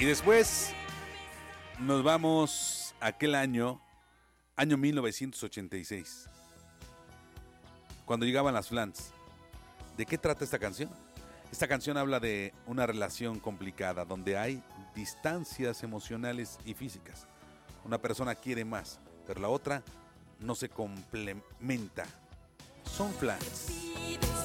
Y después nos vamos a aquel año 1986, cuando llegaban las Flans. ¿De qué trata esta canción? Esta canción habla de una relación complicada, donde hay distancias emocionales y físicas. Una persona quiere más, pero la otra no se complementa. Son Flans.